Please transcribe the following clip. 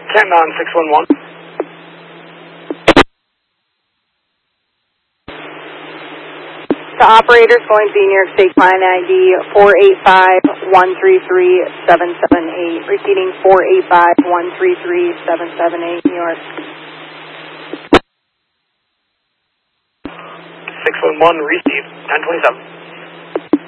CanMon 611. The operator is going to be New York State Client ID 485-133-778. Repeating 485-133-778, New York. 611, receive 1027.